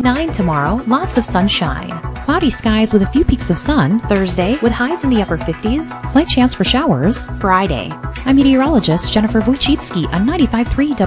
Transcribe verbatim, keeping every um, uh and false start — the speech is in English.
eighty-nine tomorrow, lots of sunshine. Cloudy skies with a few peaks of sun. Thursday, with highs in the upper fifties, slight chance for showers. Friday. I'm meteorologist Jennifer Wojcicki on ninety-five point three